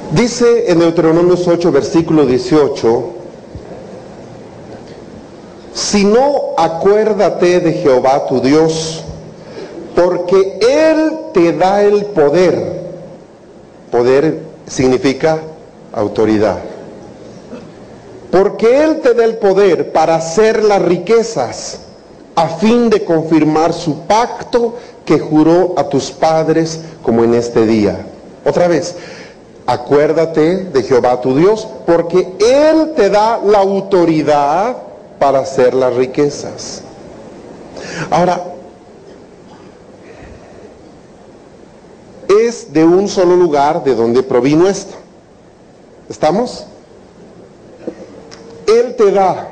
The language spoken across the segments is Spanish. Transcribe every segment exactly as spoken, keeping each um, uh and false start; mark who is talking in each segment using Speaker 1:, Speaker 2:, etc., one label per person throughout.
Speaker 1: Dice en Deuteronomio ocho, versículo dieciocho: si no, acuérdate de Jehová tu Dios, porque Él te da el poder. Poder significa autoridad. Porque Él te da el poder para hacer las riquezas, a fin de confirmar su pacto que juró a tus padres, como en este día. Otra vez, acuérdate de Jehová tu Dios, porque Él te da la autoridad para hacer las riquezas. Ahora, es de un solo lugar de donde provino esto. ¿Estamos? Él te da.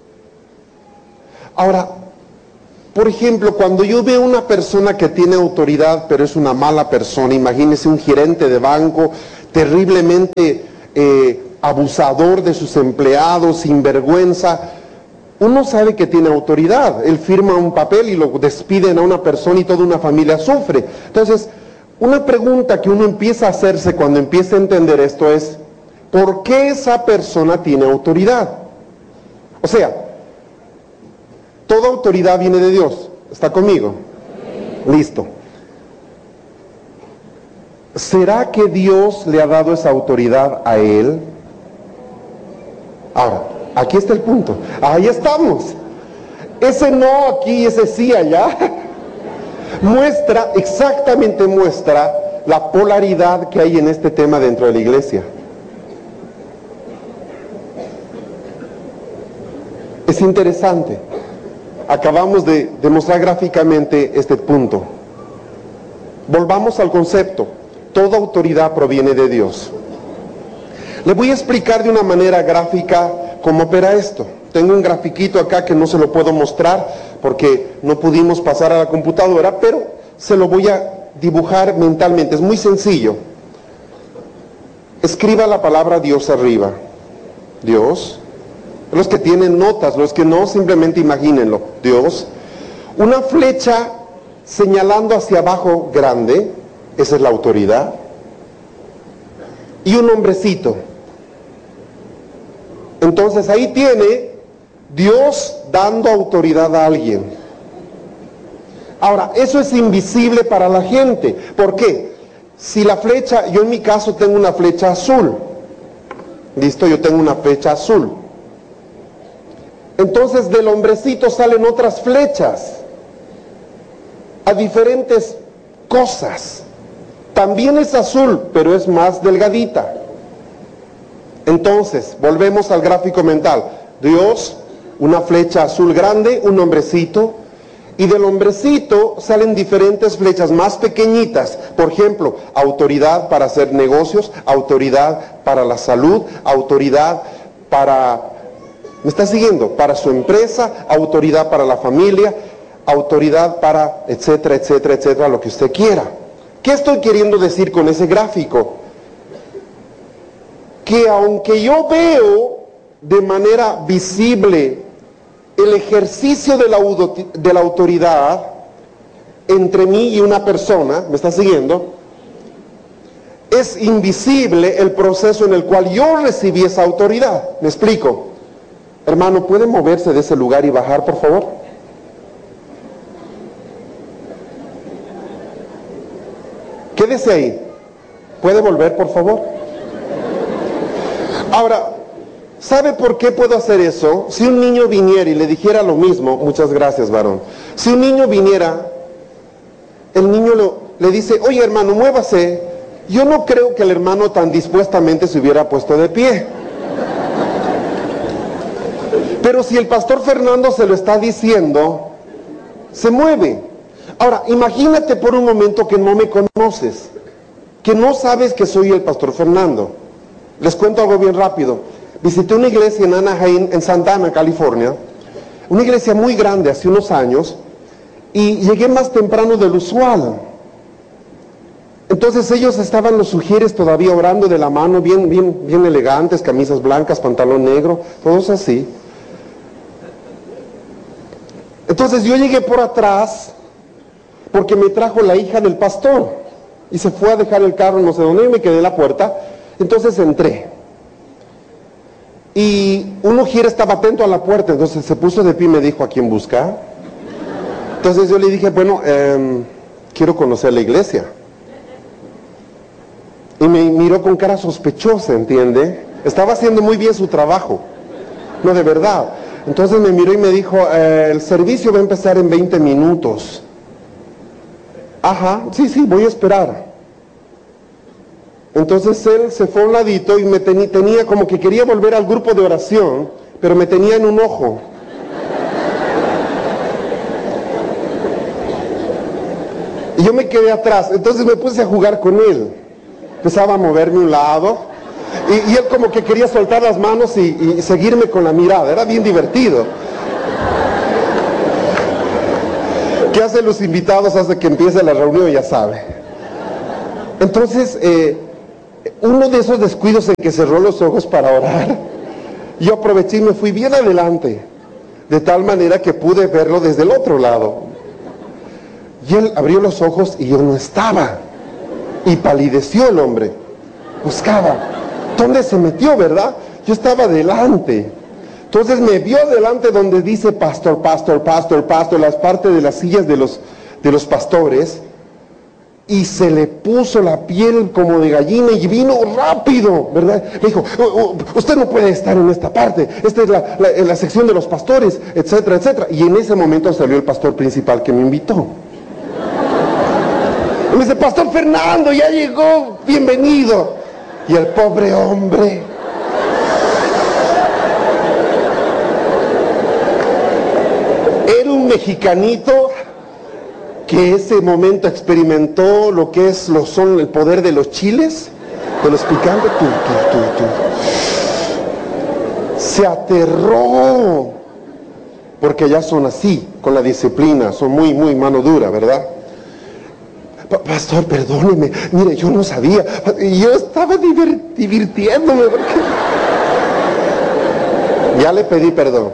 Speaker 1: Ahora, por ejemplo, cuando yo veo una persona que tiene autoridad, pero es una mala persona, imagínese un gerente de banco terriblemente eh, abusador de sus empleados, sinvergüenza, uno sabe que tiene autoridad. Él firma un papel y lo despiden a una persona y toda una familia sufre. Entonces, una pregunta que uno empieza a hacerse cuando empieza a entender esto es: ¿por qué esa persona tiene autoridad? O sea, toda autoridad viene de Dios. ¿Está conmigo? Listo. ¿Será que Dios le ha dado esa autoridad a él? Ahora, aquí está el punto. Ahí estamos. Ese no aquí, ese sí allá. Muestra, exactamente muestra la polaridad que hay en este tema dentro de la iglesia. Es interesante. Acabamos de demostrar gráficamente este punto. Volvamos al concepto. Toda autoridad proviene de Dios. Le voy a explicar de una manera gráfica cómo opera esto. Tengo un grafiquito acá que no se lo puedo mostrar porque no pudimos pasar a la computadora, pero se lo voy a dibujar mentalmente. Es muy sencillo. Escriba la palabra Dios arriba. Dios. Los que tienen notas, los que no, simplemente imagínenlo. Dios. Una flecha señalando hacia abajo grande, esa es la autoridad. Y un hombrecito. Entonces ahí tiene Dios dando autoridad a alguien. Ahora, eso es invisible para la gente. ¿Por qué? Si la flecha, yo en mi caso tengo una flecha azul. ¿Listo? Yo tengo una flecha azul. Entonces del hombrecito salen otras flechas a diferentes cosas. También es azul, pero es más delgadita. Entonces, volvemos al gráfico mental. Dios, una flecha azul grande, un hombrecito, y del hombrecito salen diferentes flechas más pequeñitas. Por ejemplo, autoridad para hacer negocios, autoridad para la salud, autoridad para... ¿Me está siguiendo? Para su empresa, autoridad para la familia, autoridad para etcétera, etcétera, etcétera, lo que usted quiera. ¿Qué estoy queriendo decir con ese gráfico? Que aunque yo veo de manera visible el ejercicio de la, de la autoridad entre mí y una persona, ¿me está siguiendo? Es invisible el proceso en el cual yo recibí esa autoridad. ¿Me explico? Hermano, ¿puede moverse de ese lugar y bajar, por favor? Quédese ahí. ¿Puede volver, por favor? Ahora, ¿sabe por qué puedo hacer eso? Si un niño viniera y le dijera lo mismo, muchas gracias, varón. Si un niño viniera, el niño lo, le dice, oye hermano, muévase. Yo no creo que el hermano tan dispuestamente se hubiera puesto de pie. Pero si el pastor Fernando se lo está diciendo, se mueve. Ahora, imagínate por un momento que no me conoces, que no sabes que soy el pastor Fernando. Les cuento algo bien rápido. Visité una iglesia en Anaheim, en Santa Ana, California, una iglesia muy grande hace unos años, y llegué más temprano del usual. Entonces ellos estaban, los sugieres, todavía orando de la mano, bien, bien, bien elegantes, camisas blancas, pantalón negro, todos así. Entonces yo llegué por atrás, porque me trajo la hija del pastor, y se fue a dejar el carro no sé dónde, y me quedé en la puerta, Entonces entré. Y una mujer estaba atento a la puerta, entonces se puso de pie y me dijo: ¿a quién busca? Entonces yo le dije: bueno, eh, quiero conocer la iglesia. Y me miró con cara sospechosa, ¿entiende? Estaba haciendo muy bien su trabajo. No, de verdad. Entonces me miró y me dijo: eh, el servicio va a empezar en veinte minutos. Ajá, sí, sí, voy a esperar. Entonces él se fue a un ladito y me teni- tenía como que quería volver al grupo de oración, pero me tenía en un ojo. Y yo me quedé atrás, entonces me puse a jugar con él. Empezaba a moverme un lado, y, y él como que quería soltar las manos y, y seguirme con la mirada. Era bien divertido. ¿Qué hacen los invitados hasta que empiece la reunión? Ya sabe. Entonces, eh, uno de esos descuidos en que cerró los ojos para orar, yo aproveché y me fui bien adelante, de tal manera que pude verlo desde el otro lado. Y él abrió los ojos y yo no estaba, y palideció el hombre. Buscaba ¿dónde se metió, verdad? Yo estaba delante. Entonces me vio delante donde dice pastor, pastor, pastor, pastor, las partes de las sillas de los, de los pastores, y se le puso la piel como de gallina y vino rápido, ¿verdad? Me dijo: "Oh, oh, usted no puede estar en esta parte, esta es la, la, la sección de los pastores, etcétera, etcétera". Y en ese momento salió el pastor principal que me invitó. Y me dice: "Pastor Fernando, ya llegó, bienvenido". Y el pobre hombre, era un mexicanito que ese momento experimentó lo que es lo son el poder de los chiles, de los picantes. Tú, tú, tú, tú. Se aterró, porque ya son así, con la disciplina, son muy, muy mano dura, ¿verdad? Pastor, perdóneme, mire, yo no sabía, yo estaba divir, divirtiéndome, porque... Ya le pedí perdón.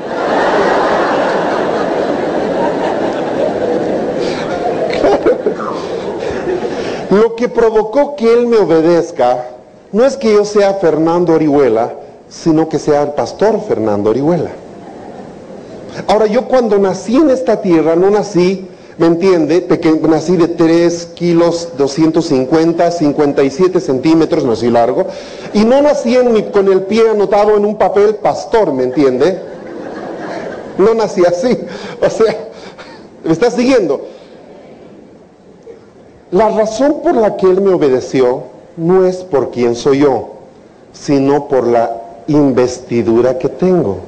Speaker 1: Lo que provocó que él me obedezca no es que yo sea Fernando Orihuela, sino que sea el pastor Fernando Orihuela. Ahora, yo cuando nací en esta tierra, no nací, ¿me entiende? Peque- nací de tres kilos doscientos cincuenta, cincuenta y siete centímetros, nací largo, y no nací en mi, con el pie anotado en un papel pastor, ¿me entiende? No nací así, o sea, ¿me está siguiendo? La razón por la que él me obedeció no es por quién soy yo, sino por la investidura que tengo.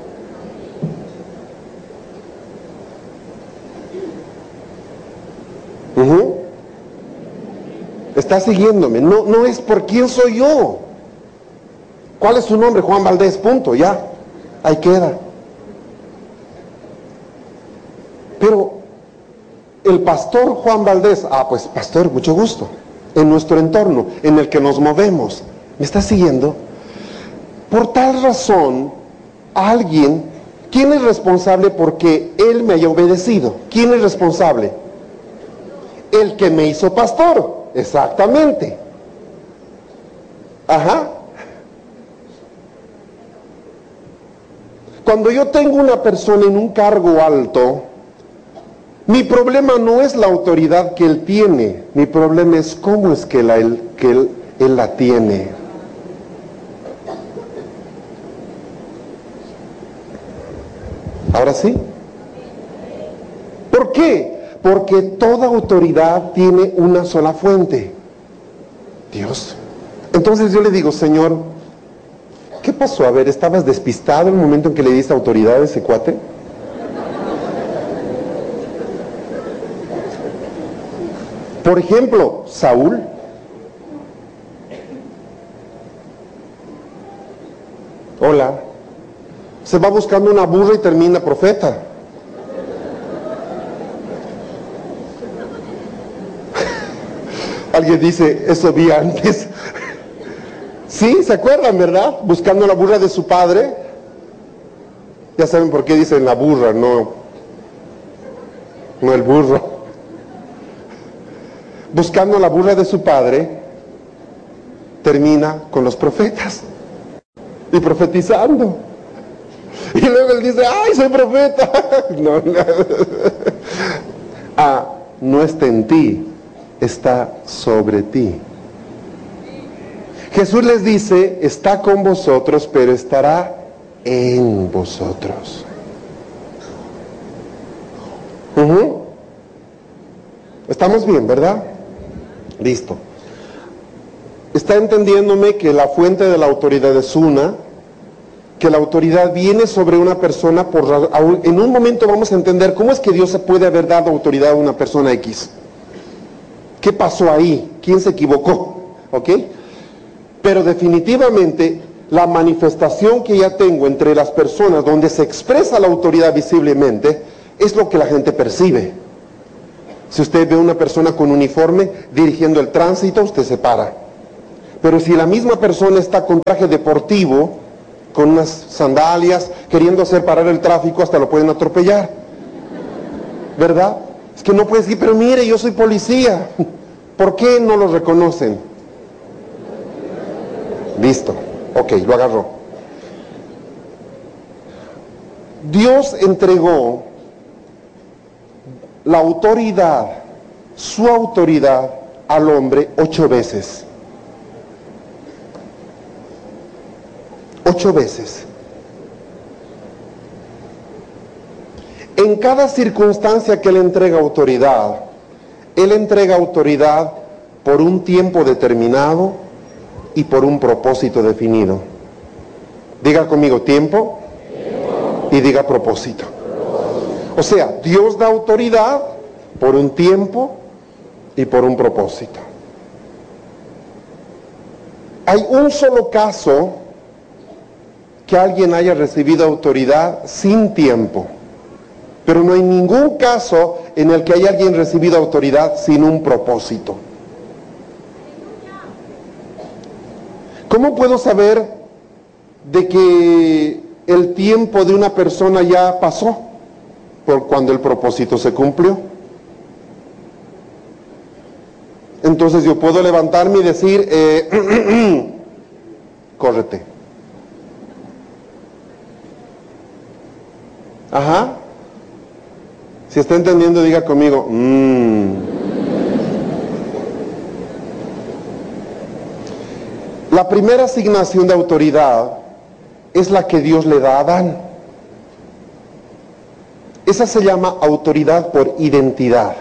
Speaker 1: Uh-huh. Está siguiéndome. No, no es por quién soy yo. ¿Cuál es su nombre? Juan Valdés, punto, ya. Ahí queda. Pero el pastor Juan Valdés, ah, pues pastor, mucho gusto. En nuestro entorno, en el que nos movemos. ¿Me está siguiendo? Por tal razón, alguien, ¿quién es responsable porque él me haya obedecido? ¿Quién es responsable? El que me hizo pastor, exactamente. Ajá. Cuando yo tengo una persona en un cargo alto, mi problema no es la autoridad que él tiene, mi problema es cómo es que, la, él, que él, él la tiene. ¿Ahora sí? ¿Por qué? Porque toda autoridad tiene una sola fuente: Dios. Entonces yo le digo: Señor, ¿qué pasó? A ver, ¿estabas despistado en el momento en que le diste autoridad a ese cuate? Por ejemplo, Saúl. Hola. Se va buscando una burra y termina profeta. Alguien dice: eso vi antes. Sí, ¿se acuerdan, verdad? Buscando la burra de su padre. Ya saben por qué dicen la burra, no, no el burro. Buscando la burra de su padre, termina con los profetas y profetizando. Y luego él dice, ¡ay, soy profeta! No, no. Ah, no está en ti, está sobre ti. Jesús les dice, está con vosotros, pero estará en vosotros. Uh-huh. Estamos bien, ¿verdad? Listo. Está entendiéndome que la fuente de la autoridad es una, que la autoridad viene sobre una persona, por, en un momento vamos a entender cómo es que Dios se puede haber dado autoridad a una persona X. ¿Qué pasó ahí? ¿Quién se equivocó? ¿Ok? Pero definitivamente la manifestación que ya tengo entre las personas donde se expresa la autoridad visiblemente es lo que la gente percibe. Si usted ve a una persona con uniforme dirigiendo el tránsito, usted se para. Pero si la misma persona está con traje deportivo, con unas sandalias, queriendo hacer parar el tráfico, hasta lo pueden atropellar. ¿Verdad? Es que no puede decir, pero mire, yo soy policía. ¿Por qué no lo reconocen? Listo. Ok, lo agarró. Dios entregó la autoridad, su autoridad al hombre ocho veces. Ocho veces. En cada circunstancia que Él entrega autoridad, Él entrega autoridad por un tiempo determinado y por un propósito definido. Diga conmigo tiempo, tiempo. Y diga propósito. propósito. O sea, Dios da autoridad por un tiempo y por un propósito. Hay un solo caso que alguien haya recibido autoridad sin tiempo, pero no hay ningún caso en el que haya alguien recibido autoridad sin un propósito. ¿Cómo puedo saber de que el tiempo de una persona ya pasó? Por cuando el propósito se cumplió. Entonces yo puedo levantarme y decir, eh, córrete. Ajá. Si está entendiendo, diga conmigo, mmm. La primera asignación de autoridad es la que Dios le da a Adán. Esa se llama autoridad por identidad.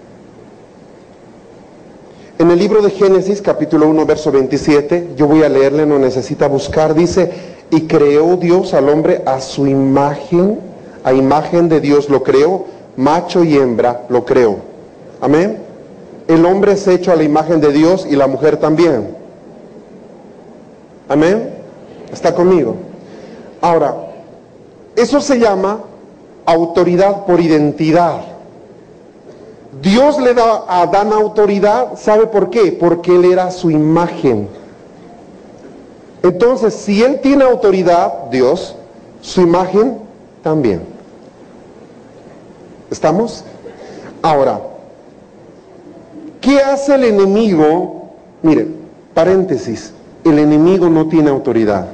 Speaker 1: En el libro de Génesis, capítulo uno, verso veintisiete, yo voy a leerle, no necesita buscar, dice, y creó Dios al hombre a su imagen, a imagen de Dios lo creó, macho y hembra lo creó. Amén. El hombre es hecho a la imagen de Dios y la mujer también. Amén. ¿Está conmigo? Ahora, eso se llama autoridad por identidad. Dios le da a Adán autoridad, ¿sabe por qué? Porque él era su imagen. Entonces, si él tiene autoridad, Dios, su imagen también. ¿Estamos? Ahora, ¿qué hace el enemigo? Miren, paréntesis, el enemigo no tiene autoridad.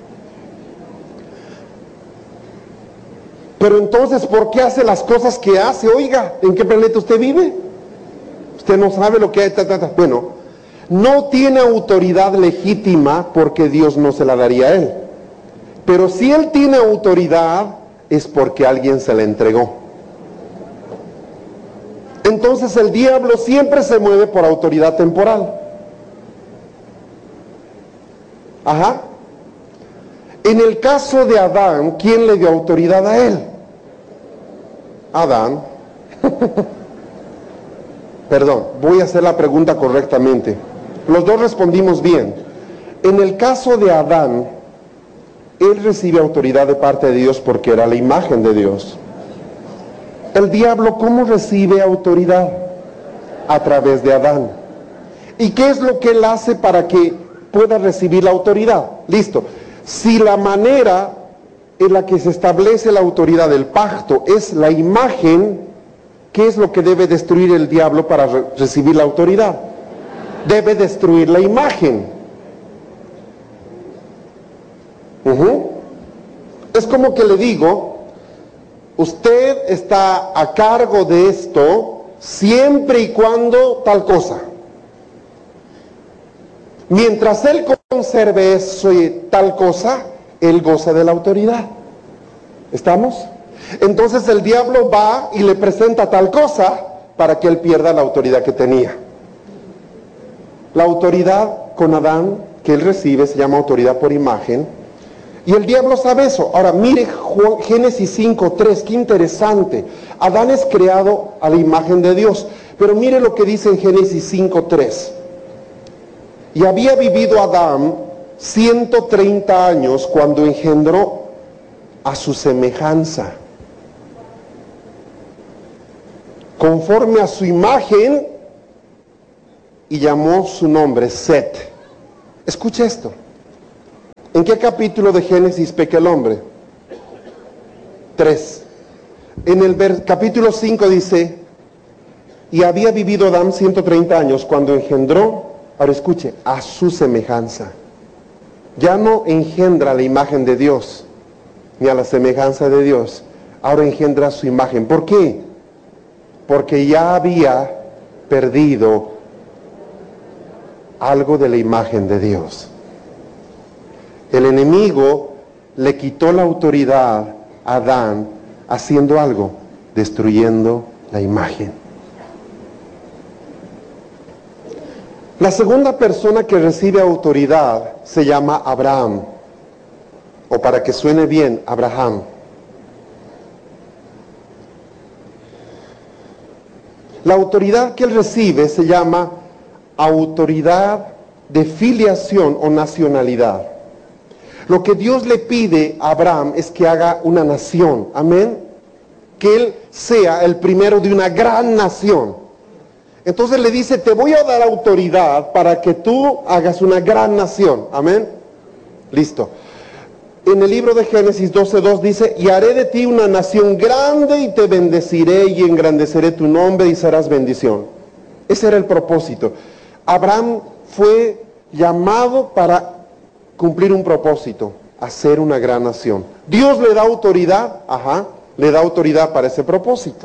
Speaker 1: Pero entonces, ¿por qué hace las cosas que hace? Oiga, ¿en qué planeta usted vive? Usted no sabe lo que hay. Ta, ta, ta. Bueno, no tiene autoridad legítima porque Dios no se la daría a él. Pero si él tiene autoridad, es porque alguien se la entregó. Entonces el diablo siempre se mueve por autoridad temporal. Ajá. En el caso de Adán, ¿quién le dio autoridad a él? Adán. Perdón, voy a hacer la pregunta correctamente. Los dos respondimos bien. En el caso de Adán, él recibe autoridad de parte de Dios porque era la imagen de Dios. El diablo, ¿cómo recibe autoridad? A través de Adán. ¿Y qué es lo que él hace para que pueda recibir la autoridad? Listo. Si la manera en la que se establece la autoridad del pacto es la imagen, ¿qué es lo que debe destruir el diablo para re- recibir la autoridad? Debe destruir la imagen. Es como que le digo, usted está a cargo de esto siempre y cuando tal cosa. Mientras él conserve eso y tal cosa, él goza de la autoridad. ¿Estamos? Entonces el diablo va y le presenta tal cosa para que él pierda la autoridad que tenía. La autoridad con Adán que él recibe se llama autoridad por imagen, y el diablo sabe eso. Ahora mire Génesis cinco tres, qué interesante. Adán es creado a la imagen de Dios, pero mire lo que dice en Génesis cinco tres. Y había vivido Adán ciento treinta años cuando engendró a su semejanza, conforme a su imagen, y llamó su nombre Set. Escucha esto. ¿En qué capítulo de Génesis peca el hombre? Tres. En el ver, capítulo cinco dice, y había vivido Adán ciento treinta años cuando engendró, ahora escuche, a su semejanza. Ya no engendra la imagen de Dios, ni a la semejanza de Dios, ahora engendra su imagen. ¿Por qué? Porque ya había perdido algo de la imagen de Dios. El enemigo le quitó la autoridad a Adán haciendo algo, destruyendo la imagen. La segunda persona que recibe autoridad se llama Abraham, o para que suene bien, Abraham. La autoridad que él recibe se llama autoridad de filiación o nacionalidad. Lo que Dios le pide a Abraham es que haga una nación, amén, que él sea el primero de una gran nación. Entonces le dice, te voy a dar autoridad para que tú hagas una gran nación, amén, listo. En el libro de Génesis doce dos dice, y haré de ti una nación grande y te bendeciré y engrandeceré tu nombre y serás bendición. Ese era el propósito. Abraham fue llamado para cumplir un propósito, hacer una gran nación. Dios le da autoridad, ajá, le da autoridad para ese propósito.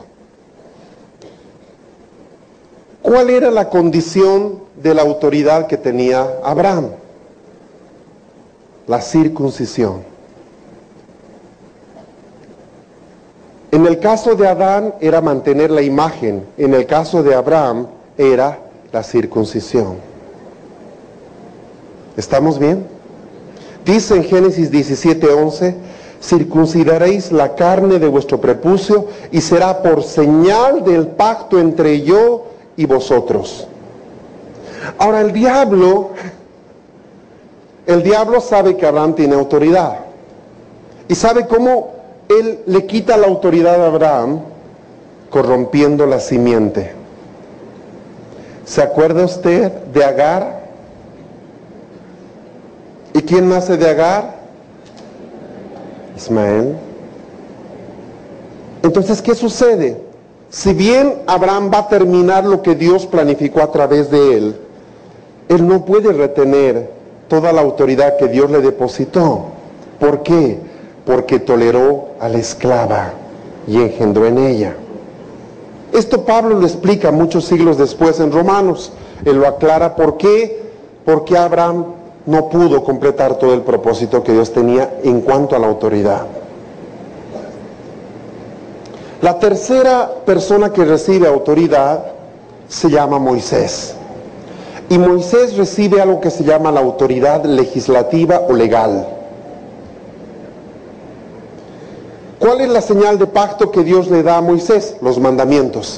Speaker 1: ¿Cuál era la condición de la autoridad que tenía Abraham? La circuncisión. En el caso de Adán era mantener la imagen, en el caso de Abraham era la circuncisión. ¿Estamos bien? Dice en Génesis diecisiete once, circuncidaréis la carne de vuestro prepucio y será por señal del pacto entre yo y vosotros. Ahora el diablo, el diablo sabe que Abraham tiene autoridad. ¿Y sabe cómo él le quita la autoridad a Abraham? Corrompiendo la simiente. ¿Se acuerda usted de Agar? ¿Y quién nace de Agar? Ismael. Entonces, ¿qué sucede? Si bien Abraham va a terminar lo que Dios planificó a través de él, él no puede retener toda la autoridad que Dios le depositó. ¿Por qué? Porque toleró a la esclava y engendró en ella. Esto Pablo lo explica muchos siglos después en Romanos. Él lo aclara. ¿Por qué? Porque Abraham no pudo completar todo el propósito que Dios tenía en cuanto a la autoridad. La tercera persona que recibe autoridad se llama Moisés. Y Moisés recibe algo que se llama la autoridad legislativa o legal. ¿Cuál es la señal de pacto que Dios le da a Moisés? Los mandamientos.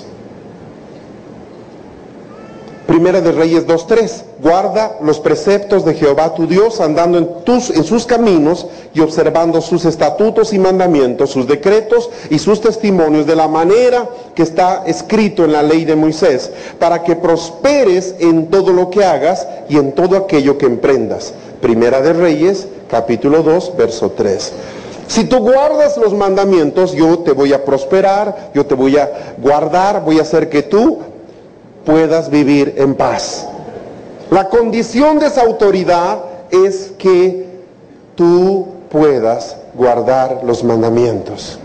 Speaker 1: Primera de Reyes dos tres, guarda los preceptos de Jehová tu Dios, andando en, tus, en sus caminos y observando sus estatutos y mandamientos, sus decretos y sus testimonios de la manera que está escrito en la ley de Moisés, para que prosperes en todo lo que hagas y en todo aquello que emprendas. Primera de Reyes, capítulo dos, verso tres. Si tú guardas los mandamientos, yo te voy a prosperar, yo te voy a guardar, voy a hacer que tú puedas vivir en paz. La condición de esa autoridad es que tú puedas guardar los mandamientos.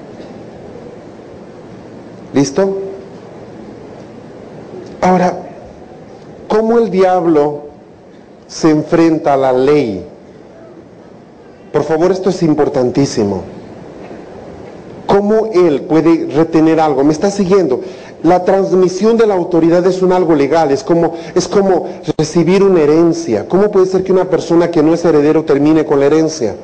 Speaker 1: ¿Listo? Ahora, ¿cómo el diablo se enfrenta a la ley? Por favor, esto es importantísimo. ¿Cómo él puede retener algo? ¿Me está siguiendo? La transmisión de la autoridad es un algo legal, es como, es como recibir una herencia. ¿Cómo puede ser que una persona que no es heredero termine con la herencia?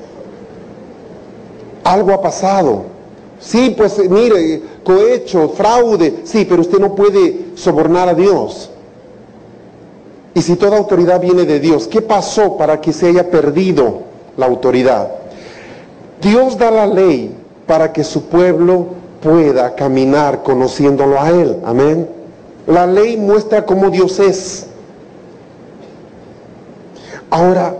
Speaker 1: Algo ha pasado. Sí, pues mire, cohecho, fraude, sí, pero usted no puede sobornar a Dios. Y si toda autoridad viene de Dios, ¿qué pasó para que se haya perdido la autoridad? Dios da la ley para que su pueblo pueda caminar conociéndolo a Él. Amén. La ley muestra cómo Dios es. Ahora,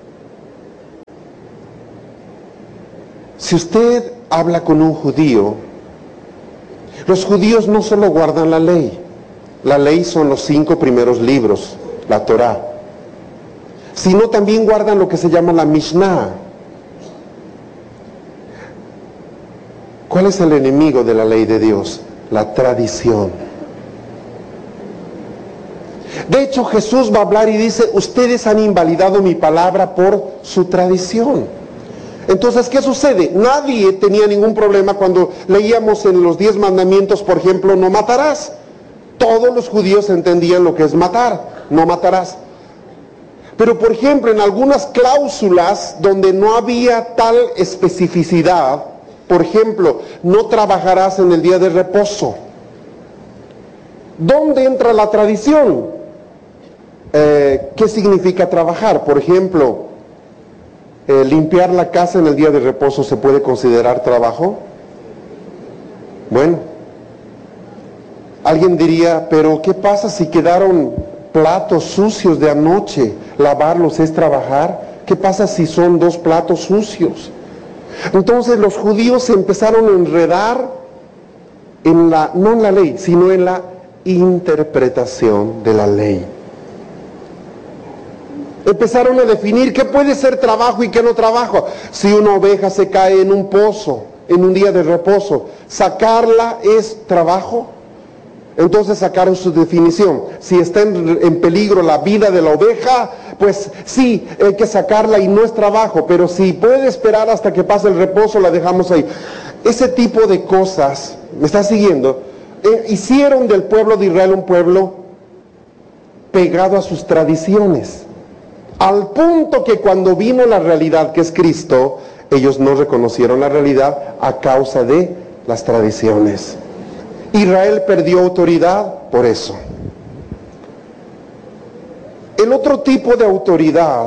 Speaker 1: si usted habla con un judío, los judíos no solo guardan la ley. La ley son los cinco primeros libros, la Torá, sino también guardan lo que se llama la Mishnah. ¿Cuál es el enemigo de la ley de Dios? La tradición. De hecho, Jesús va a hablar y dice, ustedes han invalidado mi palabra por su tradición. Entonces, ¿qué sucede? Nadie tenía ningún problema cuando leíamos en los diez mandamientos, por ejemplo, no matarás. Todos los judíos entendían lo que es matar, no matarás. Pero, por ejemplo, en algunas cláusulas donde no había tal especificidad, por ejemplo, no trabajarás en el día de reposo. ¿Dónde entra la tradición? Eh, ¿Qué significa trabajar? Por ejemplo, eh, limpiar la casa en el día de reposo, ¿se puede considerar trabajo? Bueno, alguien diría, pero ¿qué pasa si quedaron platos sucios de anoche? ¿Lavarlos es trabajar? ¿Qué pasa si son dos platos sucios? Entonces los judíos se empezaron a enredar en la, no en la ley, sino en la interpretación de la ley. Empezaron a definir qué puede ser trabajo y qué no trabajo. Si una oveja se cae en un pozo, en un día de reposo, ¿sacarla es trabajo? Entonces sacaron su definición. Si está en, en peligro la vida de la oveja, pues sí, hay que sacarla y no es trabajo, pero si puede esperar hasta que pase el reposo, la dejamos ahí. Ese tipo de cosas, ¿me está siguiendo? Eh, hicieron del pueblo de Israel un pueblo pegado a sus tradiciones, al punto que cuando vino la realidad que es Cristo, ellos no reconocieron la realidad a causa de las tradiciones. Israel perdió autoridad por eso. El otro tipo de autoridad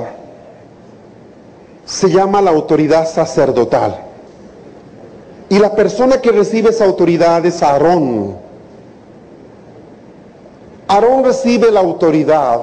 Speaker 1: se llama la autoridad sacerdotal. Y la persona que recibe esa autoridad es Aarón. Aarón recibe la autoridad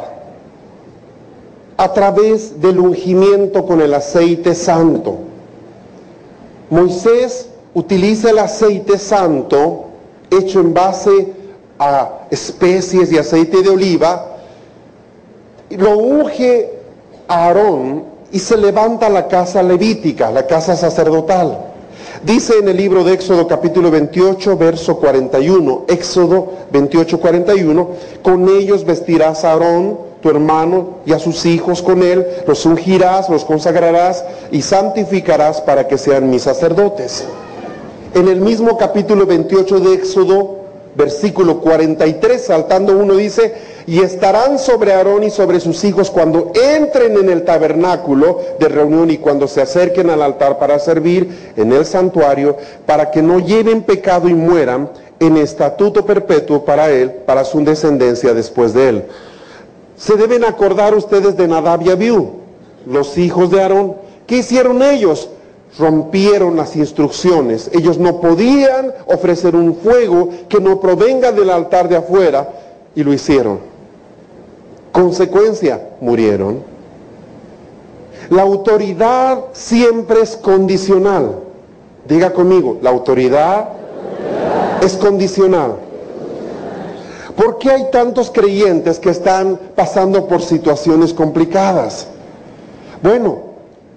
Speaker 1: a través del ungimiento con el aceite santo. Moisés utiliza el aceite santo hecho en base a especies y aceite de oliva, lo unge a Aarón y se levanta la casa levítica, la casa sacerdotal. Dice en el libro de Éxodo capítulo veintiocho, verso cuarenta y uno, Éxodo veintiocho, cuarenta y uno, con ellos vestirás a Aarón, tu hermano, y a sus hijos con él, los ungirás, los consagrarás y santificarás para que sean mis sacerdotes. En el mismo capítulo veintiocho de Éxodo, versículo cuarenta y tres, saltando uno, dice, y estarán sobre Aarón y sobre sus hijos cuando entren en el tabernáculo de reunión y cuando se acerquen al altar para servir en el santuario, para que no lleven pecado y mueran, en estatuto perpetuo para él, para su descendencia después de él. Se deben acordar ustedes de Nadab y Abiú, los hijos de Aarón. ¿Qué hicieron ellos? Rompieron las instrucciones. Ellos no podían ofrecer un fuego que no provenga del altar de afuera, y lo hicieron. Consecuencia, murieron. La autoridad siempre es condicional. Diga conmigo, la autoridad es condicional. ¿Por qué hay tantos creyentes que están pasando por situaciones complicadas? Bueno,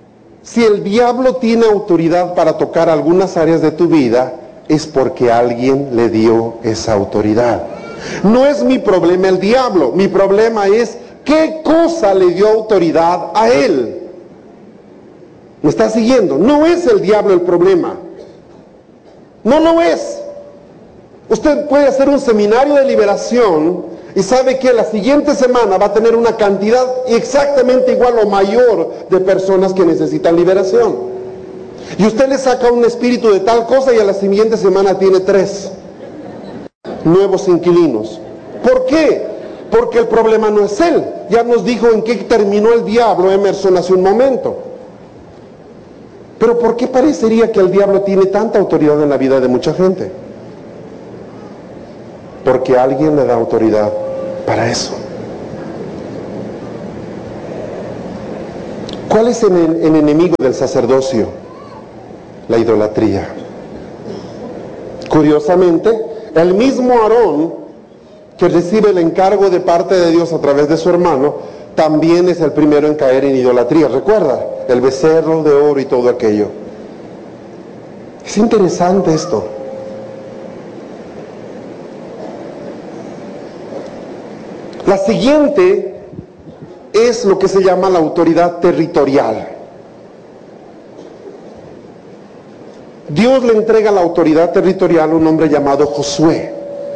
Speaker 1: Si el diablo tiene autoridad para tocar algunas áreas de tu vida, es porque alguien le dio esa autoridad. No es mi problema el diablo, mi problema es qué cosa le dio autoridad a él. ¿Me está siguiendo? No es el diablo el problema. No lo es. Usted puede hacer un seminario de liberación y sabe que la siguiente semana va a tener una cantidad exactamente igual o mayor de personas que necesitan liberación. Y usted le saca un espíritu de tal cosa y a la siguiente semana tiene tres nuevos inquilinos. ¿Por qué? Porque el problema no es él. Ya nos dijo en qué terminó el diablo Emerson hace un momento. Pero ¿por qué parecería que el diablo tiene tanta autoridad en la vida de mucha gente? Porque alguien le da autoridad para eso. ¿Cuál es el, el enemigo del sacerdocio? La idolatría. Curiosamente, el mismo Aarón que recibe el encargo de parte de Dios a través de su hermano, también es el primero en caer en idolatría. ¿Recuerda? El becerro de oro y todo aquello. Es interesante esto. La siguiente es lo que se llama la autoridad territorial. Dios le entrega la autoridad territorial a un hombre llamado Josué.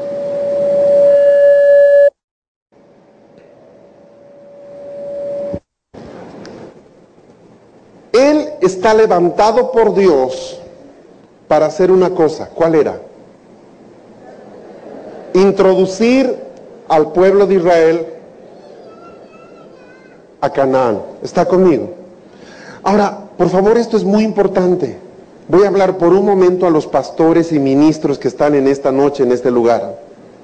Speaker 1: Él está levantado por Dios para hacer una cosa. ¿Cuál era? Introducir al pueblo de Israel a Canaán. ¿Está conmigo? Ahora, por favor, esto es muy importante. Voy a hablar por un momento a los pastores y ministros que están en esta noche, en este lugar.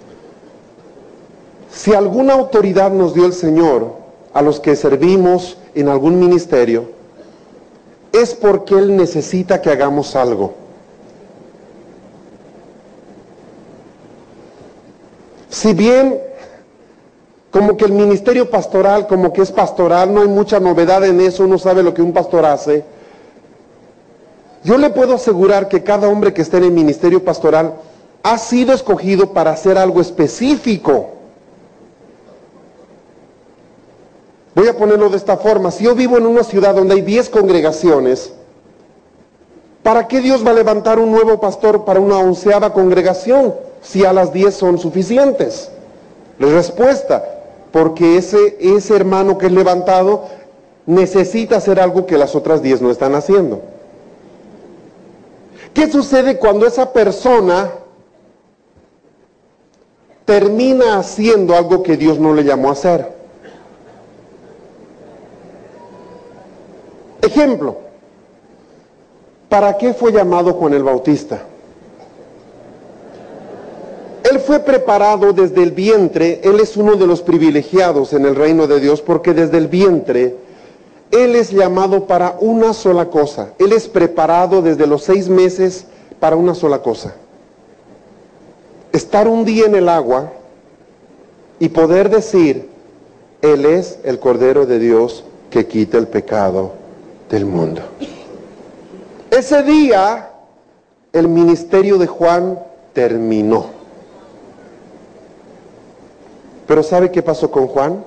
Speaker 1: Si alguna autoridad nos dio el Señor a los que servimos en algún ministerio, es porque Él necesita que hagamos algo. Si bien como que el ministerio pastoral, como que es pastoral, no hay mucha novedad en eso, uno sabe lo que un pastor hace. Yo le puedo asegurar que cada hombre que esté en el ministerio pastoral ha sido escogido para hacer algo específico. Voy a ponerlo de esta forma. Si yo vivo en una ciudad donde hay diez congregaciones, ¿para qué Dios va a levantar un nuevo pastor para una onceava congregación si a las diez son suficientes? La respuesta, porque ese, ese hermano que es levantado necesita hacer algo que las otras diez no están haciendo. ¿Qué sucede cuando esa persona termina haciendo algo que Dios no le llamó a hacer? Ejemplo, ¿para qué fue llamado Juan el Bautista? Él fue preparado desde el vientre. Él es uno de los privilegiados en el reino de Dios, porque desde el vientre Él es llamado para una sola cosa. Él es preparado desde los seis meses para una sola cosa. Estar un día en el agua y poder decir, Él es el Cordero de Dios que quita el pecado del mundo. Ese día el ministerio de Juan terminó. Pero ¿sabe qué pasó con Juan?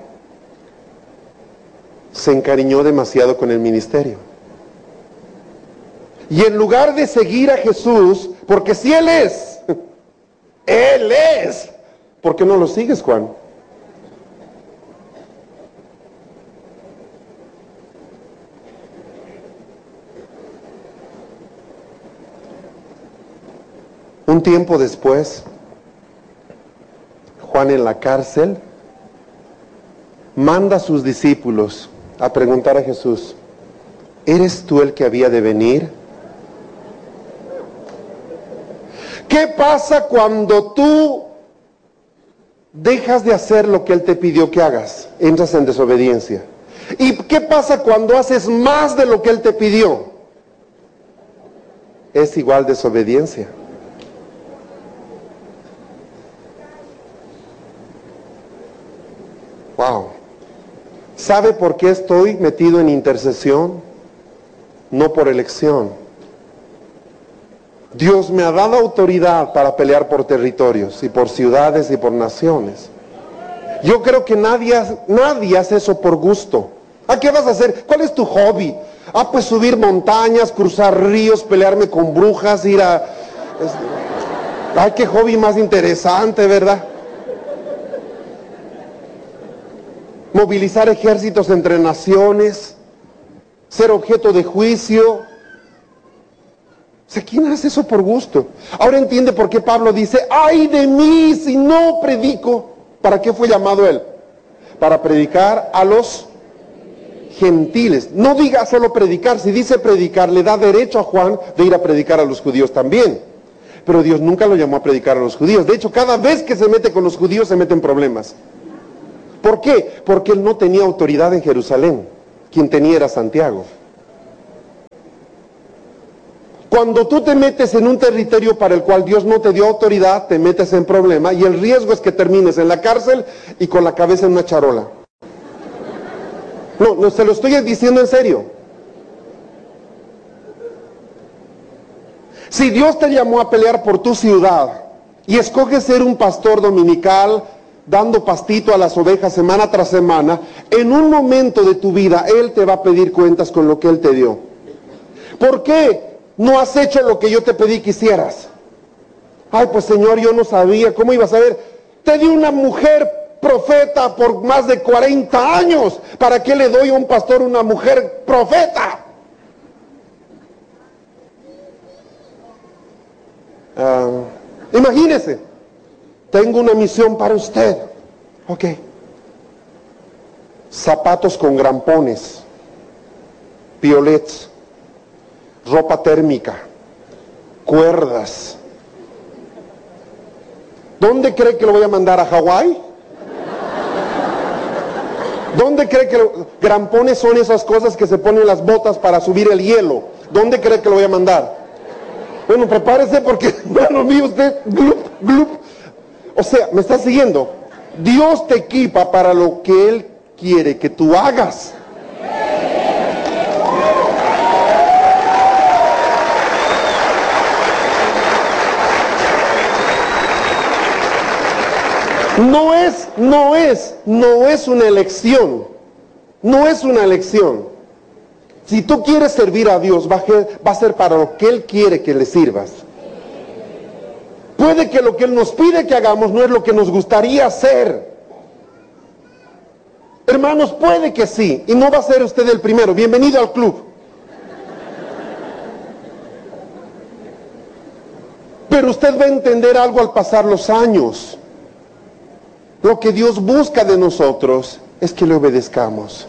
Speaker 1: Se encariñó demasiado con el ministerio. Y en lugar de seguir a Jesús, porque si Él es, Él es, ¿por qué no lo sigues, Juan? Un tiempo después, Juan en la cárcel manda a sus discípulos a preguntar a Jesús, ¿eres tú el que había de venir? ¿Qué pasa cuando tú dejas de hacer lo que Él te pidió que hagas? Entras en desobediencia. ¿Y qué pasa cuando haces más de lo que Él te pidió? Es igual desobediencia. Wow. ¿Sabe por qué estoy metido en intercesión? no por elección. Dios me ha dado autoridad para pelear por territorios y por ciudades y por naciones. Yo creo que nadie, nadie hace eso por gusto. ¿A qué vas a hacer? ¿Cuál es tu hobby? Ah, pues subir montañas, cruzar ríos, pelearme con brujas, ir a... Ay, qué hobby más interesante, ¿verdad? Movilizar ejércitos entre naciones, ser objeto de juicio. O sea, ¿quién hace eso por gusto? Ahora entiende por qué Pablo dice, ¡ay de mí si no predico! ¿Para qué fue llamado él? Para predicar a los gentiles. No diga solo predicar, si dice predicar, le da derecho a Juan de ir a predicar a los judíos también. Pero Dios nunca lo llamó a predicar a los judíos. De hecho, cada vez que se mete con los judíos se mete en problemas. ¿Por qué? Porque él no tenía autoridad en Jerusalén. Quien tenía era Santiago. Cuando tú te metes en un territorio para el cual Dios no te dio autoridad, te metes en problema y el riesgo es que termines en la cárcel y con la cabeza en una charola. No, no, se lo estoy diciendo en serio. Si Dios te llamó a pelear por tu ciudad y escoges ser un pastor dominical, dando pastito a las ovejas semana tras semana, en un momento de tu vida Él te va a pedir cuentas con lo que Él te dio. ¿Por qué no has hecho lo que yo te pedí que hicieras? Ay, pues Señor, yo no sabía. ¿Cómo ibas a ver? Te di una mujer profeta por más de cuarenta años. ¿Para qué le doy a un pastor una mujer profeta? Uh, imagínese, tengo una misión para usted. Ok. Zapatos con grampones, piolets, ropa térmica, cuerdas. ¿Dónde cree que lo voy a mandar? ¿A Hawái? ¿Dónde cree que lo... Grampones son esas cosas que se ponen las botas para subir el hielo? ¿Dónde cree que lo voy a mandar? Bueno, prepárese porque, hermano mío, usted, glup, glup. O sea, ¿me está siguiendo? Dios te equipa para lo que Él quiere que tú hagas. No es, no es, no es una elección. No es una elección. Si tú quieres servir a Dios, va a, va a ser para lo que Él quiere que le sirvas. Puede que lo que Él nos pide que hagamos no es lo que nos gustaría hacer. Hermanos, puede que sí, y no va a ser usted el primero. Bienvenido al club. Pero usted va a entender algo al pasar los años. Lo que Dios busca de nosotros es que le obedezcamos.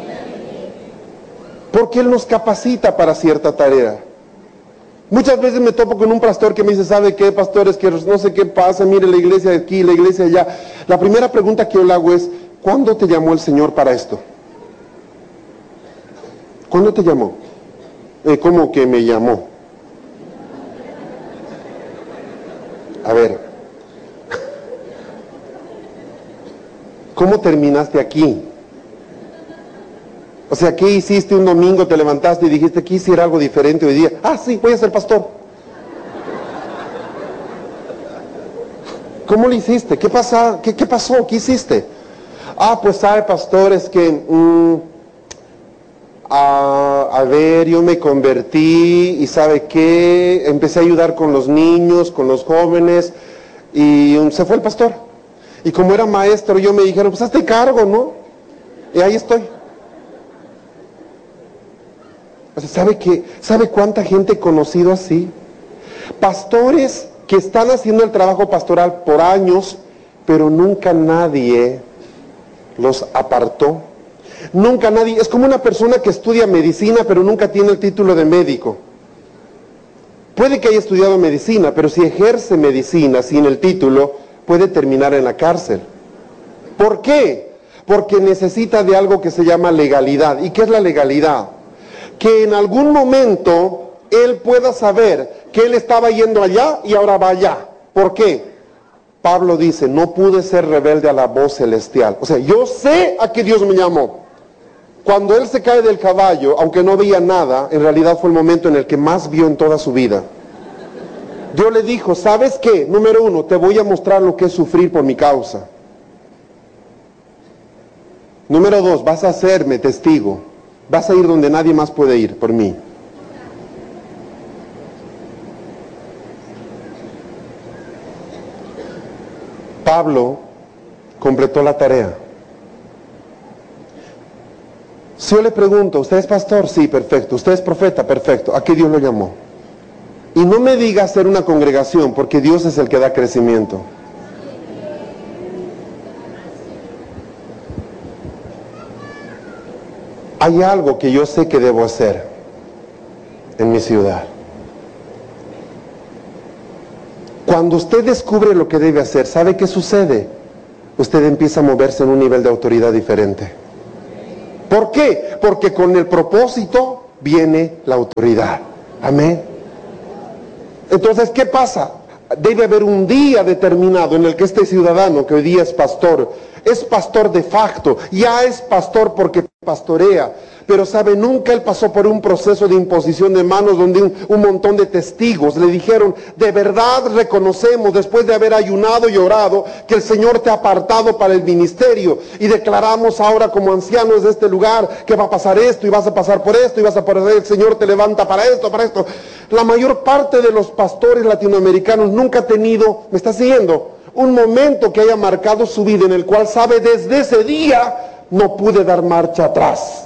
Speaker 1: Porque Él nos capacita para cierta tarea. Muchas veces me topo con un pastor que me dice, ¿sabe qué, pastor? Es que no sé qué pasa, mire la iglesia de aquí, la iglesia de allá. La primera pregunta que yo le hago es, ¿cuándo te llamó el Señor para esto? ¿Cuándo te llamó? Eh, ¿Cómo que me llamó? A ver, ¿cómo terminaste aquí? O sea, ¿qué hiciste un domingo? Te levantaste y dijiste, quisiera algo diferente hoy día. Ah, sí, voy a ser pastor. ¿Cómo lo hiciste? ¿Qué pasa? ¿Qué, qué pasó? ¿Qué hiciste? Ah, pues sabe, pastor, es que... Mmm, a, a ver, yo me convertí y ¿sabe qué? Empecé a ayudar con los niños, con los jóvenes y um, se fue el pastor. Y como era maestro, yo me dijeron, pues hazte cargo, ¿no? Y ahí estoy. O sea, ¿sabe qué? ¿Sabe cuánta gente he conocido así? Pastores que están haciendo el trabajo pastoral por años, pero nunca nadie los apartó. Nunca nadie, es como una persona que estudia medicina, pero nunca tiene el título de médico. Puede que haya estudiado medicina, pero si ejerce medicina sin el título, puede terminar en la cárcel. ¿Por qué? Porque necesita de algo que se llama legalidad. ¿Y qué es la legalidad? Que en algún momento él pueda saber que él estaba yendo allá y ahora va allá. ¿Por qué? Pablo dice, no pude ser rebelde a la voz celestial. O sea, yo sé a qué Dios me llamó. Cuando él se cae del caballo, aunque no veía nada, en realidad fue el momento en el que más vio en toda su vida. Dios le dijo, ¿sabes qué? Número uno, te voy a mostrar lo que es sufrir por mi causa. Número dos, vas a hacerme testigo. Vas a ir donde nadie más puede ir por mí. Pablo completó la tarea. Si yo le pregunto, ¿usted es pastor? Sí, perfecto. ¿Usted es profeta? Perfecto. ¿A qué Dios lo llamó? Y no me diga hacer una congregación, porque Dios es el que da crecimiento. Hay algo que yo sé que debo hacer en mi ciudad. Cuando usted descubre lo que debe hacer, ¿sabe qué sucede? Usted empieza a moverse en un nivel de autoridad diferente. ¿Por qué? Porque con el propósito viene la autoridad. Amén. Entonces, ¿qué pasa? Debe haber un día determinado en el que este ciudadano, que hoy día es pastor, es pastor de facto, ya es pastor porque pastorea, pero sabe, nunca él pasó por un proceso de imposición de manos donde un, un montón de testigos le dijeron, de verdad reconocemos después de haber ayunado y orado que el Señor te ha apartado para el ministerio y declaramos ahora como ancianos de este lugar que va a pasar esto y vas a pasar por esto y vas a pasar, el Señor te levanta para esto, para esto. La mayor parte de los pastores latinoamericanos nunca ha tenido, ¿me está siguiendo?, un momento que haya marcado su vida en el cual sabe, desde ese día no pude dar marcha atrás.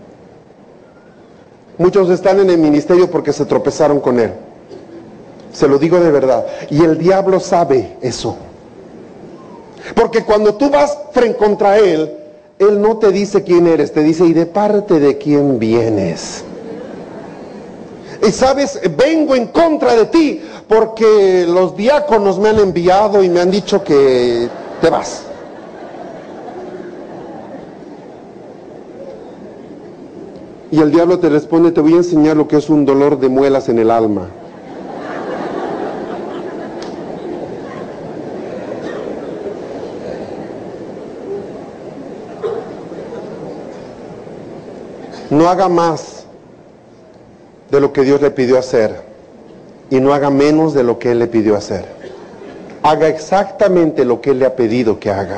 Speaker 1: Muchos están en el ministerio porque se tropezaron con él. Se lo digo de verdad. Y el diablo sabe eso. Porque cuando tú vas frente contra él, él no te dice quién eres, te dice, ¿y de parte de quién vienes? Y sabes, vengo en contra de ti porque los diáconos me han enviado y me han dicho que te vas. Y el diablo te responde, te voy a enseñar lo que es un dolor de muelas en el alma. No haga más de lo que Dios le pidió hacer y no haga menos de lo que Él le pidió hacer. Haga exactamente lo que Él le ha pedido que haga.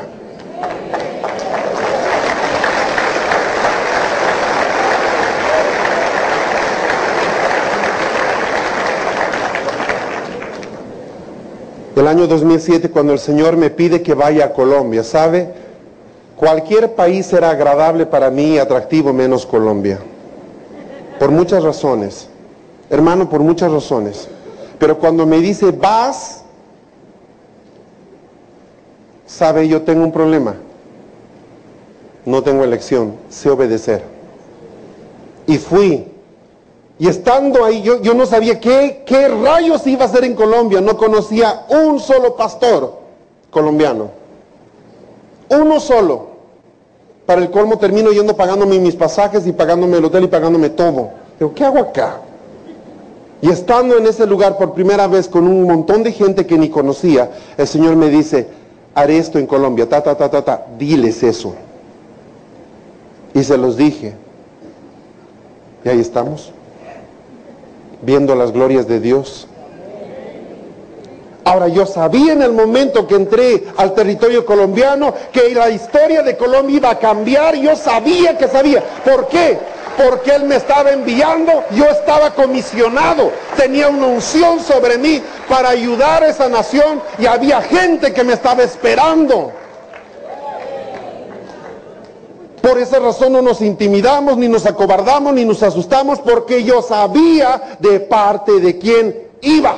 Speaker 1: El año dos mil siete, cuando el Señor me pide que vaya a Colombia, ¿sabe? Cualquier país será agradable para mí y atractivo menos Colombia. Por muchas razones. Hermano, por muchas razones. Pero cuando me dice, vas, ¿sabe? Yo tengo un problema. No tengo elección, sé obedecer. Y fui. Y estando ahí, yo, yo no sabía qué, qué rayos iba a hacer en Colombia. No conocía un solo pastor colombiano. Uno solo. Para el colmo termino yendo pagándome mis pasajes y pagándome el hotel y pagándome todo. Digo, ¿qué hago acá? Y estando en ese lugar por primera vez con un montón de gente que ni conocía, el Señor me dice, haré esto en Colombia, ta, ta, ta, ta, ta, diles eso. Y se los dije. Y ahí estamos, viendo las glorias de Dios. Ahora, yo sabía en el momento que entré al territorio colombiano que la historia de Colombia iba a cambiar. Yo sabía que sabía. ¿Por qué? Porque Él me estaba enviando, yo estaba comisionado, tenía una unción sobre mí para ayudar a esa nación y había gente que me estaba esperando. Por esa razón no nos intimidamos, ni nos acobardamos, ni nos asustamos, porque yo sabía de parte de quién iba.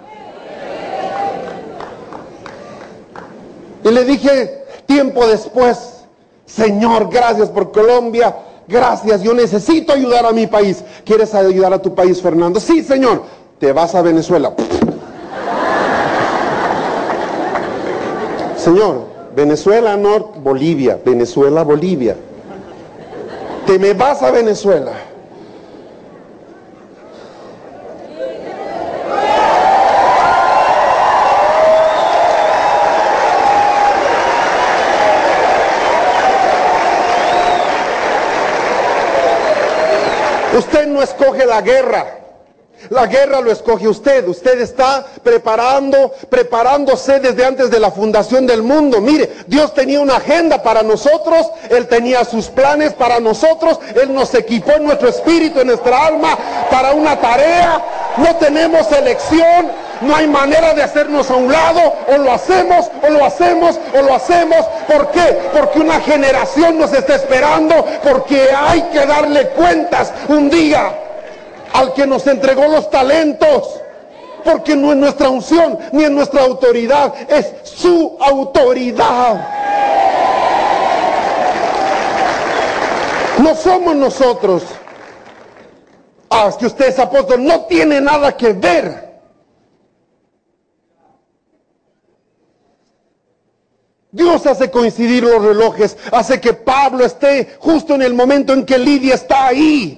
Speaker 1: Y le dije tiempo después, Señor, gracias por Colombia, gracias, yo necesito ayudar a mi país. ¿Quieres ayudar a tu país, Fernando? Sí, Señor. Te vas a Venezuela. Señor, Venezuela, no, Bolivia, Venezuela, Bolivia. Te me vas a Venezuela. Usted no escoge la guerra. La guerra lo escoge usted. Usted está preparando, preparándose desde antes de la fundación del mundo. Mire, Dios tenía una agenda para nosotros. Él tenía sus planes para nosotros. Él nos equipó en nuestro espíritu, en nuestra alma, para una tarea. No tenemos elección. No hay manera de hacernos a un lado. O lo hacemos, o lo hacemos, o lo hacemos. ¿Por qué? Porque una generación nos está esperando. Porque hay que darle cuentas un día al que nos entregó los talentos, porque no es nuestra unción ni es nuestra autoridad, es su autoridad. No somos nosotros. Ah, es que usted es apóstol. No tiene nada que ver. Dios hace coincidir los relojes, hace que Pablo esté justo en el momento en que Lidia está ahí.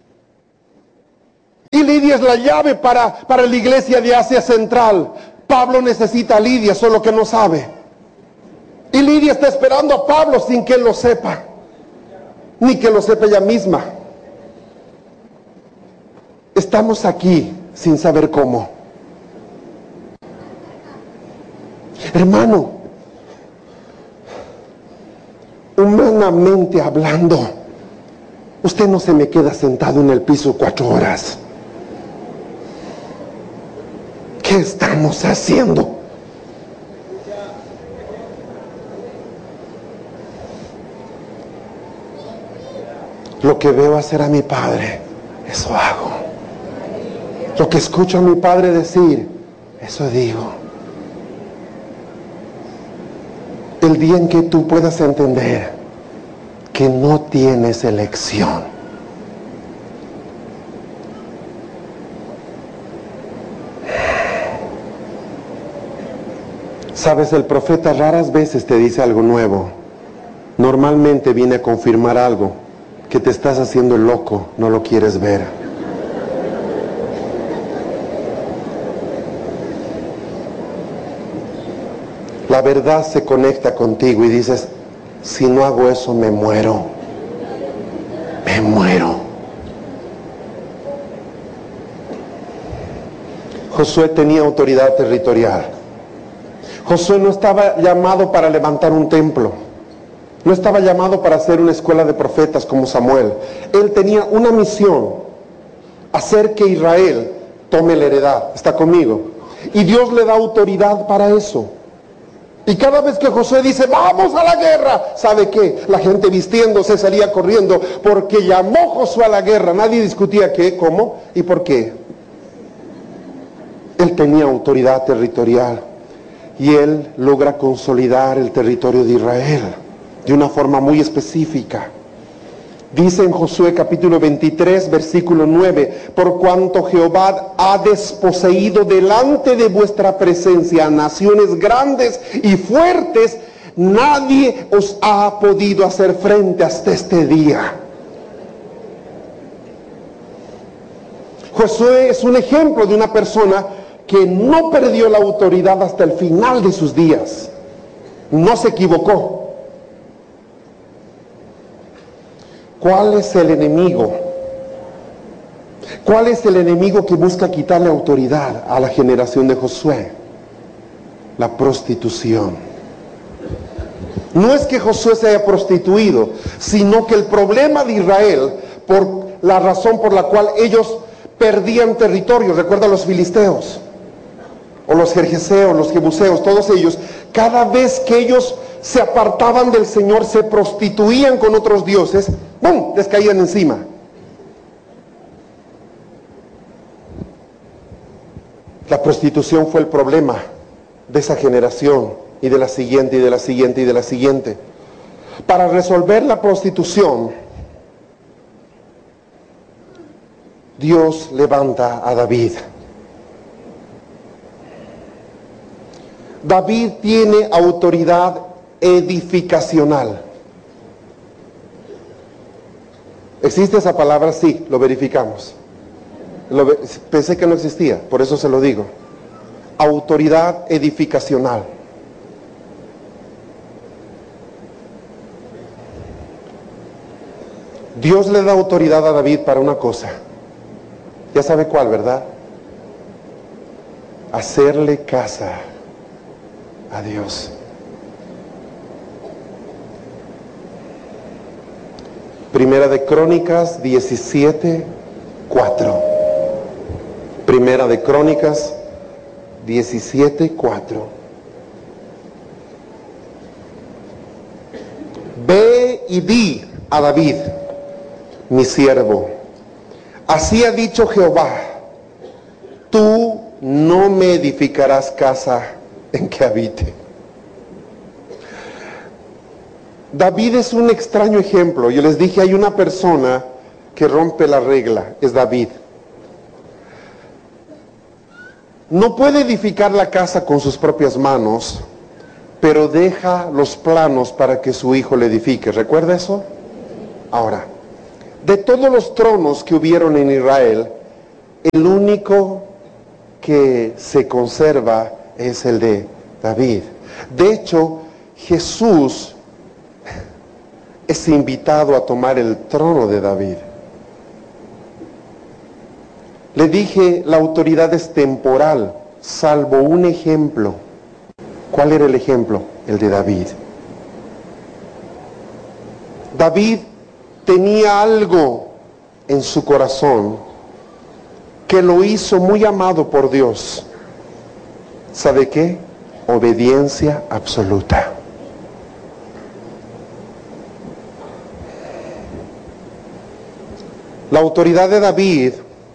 Speaker 1: Y Lidia es la llave para, para la iglesia de Asia Central. Pablo necesita a Lidia, solo que no sabe. Y Lidia está esperando a Pablo sin que él lo sepa, ni que lo sepa ella misma. Estamos aquí sin saber cómo. Hermano, humanamente hablando, usted no se me queda sentado en el piso cuatro horas. ¿Qué estamos haciendo? Lo que veo hacer a mi padre, eso hago. Lo que escucho a mi padre decir, eso digo. El día en que tú puedas entender que no tienes elección, sabes, el profeta raras veces te dice algo nuevo. Normalmente viene a confirmar algo que te estás haciendo loco, no lo quieres ver. La verdad se conecta contigo y dices, si no hago eso me muero, me muero. Josué tenía autoridad territorial. Josué no estaba llamado para levantar un templo, no estaba llamado para hacer una escuela de profetas como Samuel. Él tenía una misión, hacer que Israel tome la heredad. ¿Está conmigo? Y Dios le da autoridad para eso. Y cada vez que Josué dice, vamos a la guerra, ¿sabe qué? La gente vistiéndose salía corriendo, porque llamó Josué a la guerra. Nadie discutía qué, cómo y por qué. Él tenía autoridad territorial. Y él logra consolidar el territorio de Israel de una forma muy específica. Dice en Josué capítulo veintitrés, versículo nueve, por cuanto Jehová ha desposeído delante de vuestra presencia naciones grandes y fuertes, nadie os ha podido hacer frente hasta este día. Josué es un ejemplo de una persona que no perdió la autoridad hasta el final de sus días. No se equivocó. ¿Cuál es el enemigo? ¿Cuál es el enemigo que busca quitarle autoridad a la generación de Josué? La prostitución. No es que Josué se haya prostituido, sino que el problema de Israel, por la razón por la cual ellos perdían territorio, recuerda a los filisteos, o los jerjeseos, los jebuseos, todos ellos, cada vez que ellos se apartaban del Señor, se prostituían con otros dioses, ¡bum!, les caían encima. La prostitución fue el problema de esa generación, y de la siguiente, y de la siguiente, y de la siguiente. Para resolver la prostitución, Dios levanta a David. David tiene autoridad edificacional. ¿Existe esa palabra? Sí, lo verificamos. Lo, pensé que no existía, por eso se lo digo. Autoridad edificacional. Dios le da autoridad a David para una cosa. Ya sabe cuál, ¿verdad? Hacerle casa a Dios. Primera de Crónicas diecisiete, cuatro. Primera de Crónicas diecisiete, cuatro. Ve y di a David, mi siervo, así ha dicho Jehová, tú no me edificarás casa en que habite. David es un extraño ejemplo. Yo les dije, hay una persona que rompe la regla, es David. No puede edificar la casa con sus propias manos, pero deja los planos para que su hijo le edifique. ¿Recuerda eso? Ahora, de todos los tronos que hubieron en Israel, el único que se conserva es el de David. De hecho, Jesús es invitado a tomar el trono de David. Le dije, la autoridad es temporal, salvo un ejemplo. ¿Cuál era el ejemplo? El de David. David tenía algo en su corazón que lo hizo muy amado por Dios. ¿Sabe qué? Obediencia absoluta. La autoridad de David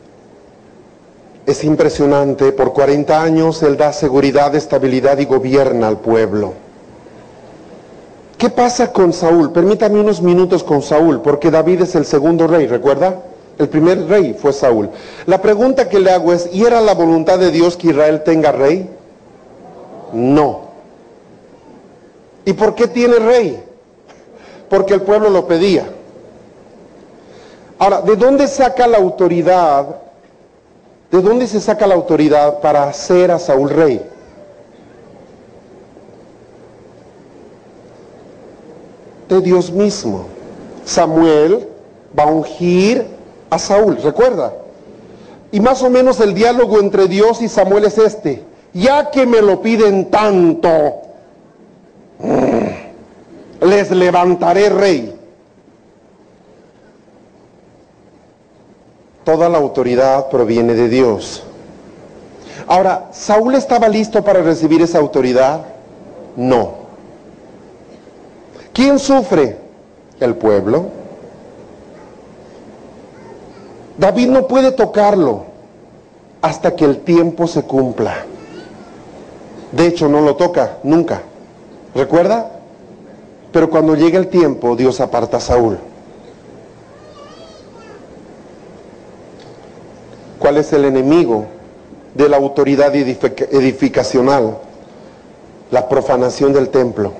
Speaker 1: es impresionante. Por cuarenta años él da seguridad, estabilidad y gobierna al pueblo. ¿Qué pasa con Saúl? Permítame unos minutos con Saúl, porque David es el segundo rey, ¿recuerda? El primer rey fue Saúl. La pregunta que le hago es, ¿y era la voluntad de Dios que Israel tenga rey? No. ¿Y por qué tiene rey? Porque el pueblo lo pedía. Ahora, ¿de dónde saca la autoridad? ¿De dónde se saca la autoridad para hacer a Saúl rey? De Dios mismo. Samuel va a ungir a Saúl, ¿recuerda? Y más o menos el diálogo entre Dios y Samuel es este: ya que me lo piden tanto, les levantaré rey. Toda la autoridad proviene de Dios. Ahora, ¿Saúl estaba listo para recibir esa autoridad? No. ¿Quién sufre? El pueblo. David no puede tocarlo hasta que el tiempo se cumpla. De hecho, no lo toca nunca. ¿Recuerda? Pero cuando llega el tiempo, Dios aparta a Saúl. ¿Cuál es el enemigo de la autoridad edific- edificacional? La profanación del templo.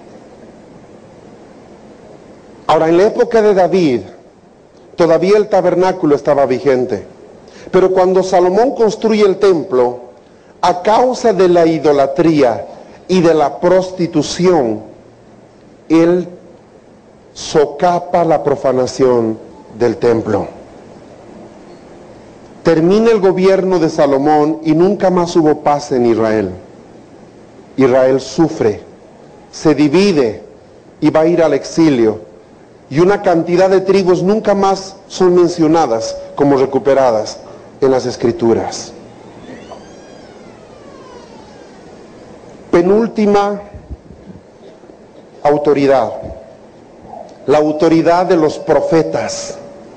Speaker 1: Ahora, en la época de David, todavía el tabernáculo estaba vigente. Pero cuando Salomón construye el templo, a causa de la idolatría y de la prostitución, él socapa la profanación del templo. Termina el gobierno de Salomón y nunca más hubo paz en Israel. Israel sufre, se divide y va a ir al exilio. Y una cantidad de tribus nunca más son mencionadas como recuperadas en las Escrituras. Penúltima autoridad, la autoridad de los profetas.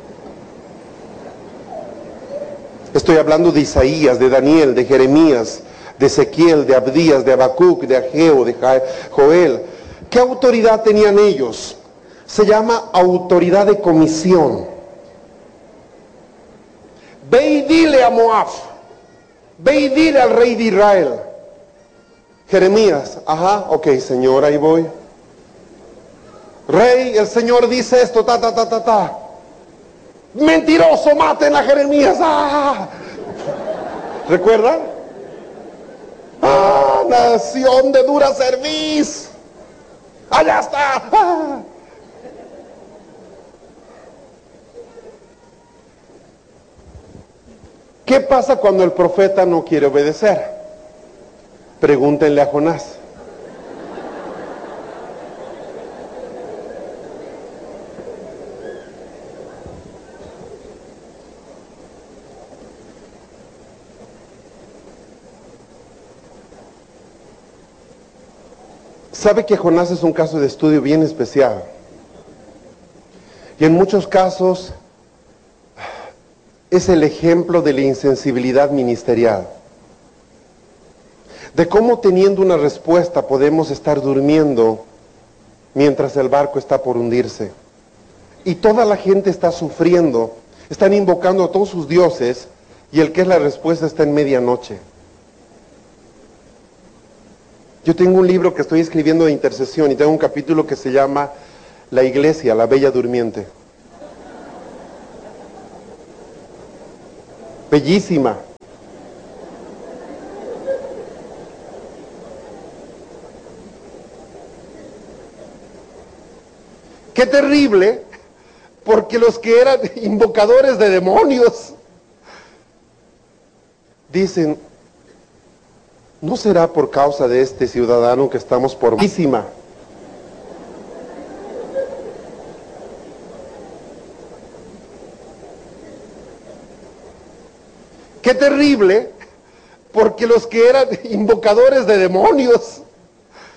Speaker 1: Estoy hablando de Isaías, de Daniel, de Jeremías, de Ezequiel, de Abdías, de Habacuc, de Ageo, de Joel. ¿Qué autoridad tenían ellos? Se llama autoridad de comisión. Ve y dile a Moab, ve y dile al rey de Israel. Jeremías, ajá, ok, Señor, ahí voy. Rey, el Señor dice esto, ta, ta, ta, ta, ta. Mentiroso, maten a Jeremías. ¡Ah! ¿Recuerdan? ¡Ah, nación de dura cerviz! ¡Allá está! ¡Ah! ¿Qué pasa cuando el profeta no quiere obedecer? Pregúntenle a Jonás. Sabe que Jonás es un caso de estudio bien especial. Y en muchos casos es el ejemplo de la insensibilidad ministerial. De cómo teniendo una respuesta podemos estar durmiendo mientras el barco está por hundirse. Y toda la gente está sufriendo, están invocando a todos sus dioses y el que es la respuesta está en medianoche. Yo tengo un libro que estoy escribiendo de intercesión y tengo un capítulo que se llama La Iglesia, la Bella Durmiente. Bellísima. Qué terrible, porque los que eran invocadores de demonios dicen, ¿no será por causa de este ciudadano que estamos por bellísima? Qué terrible, porque los que eran invocadores de demonios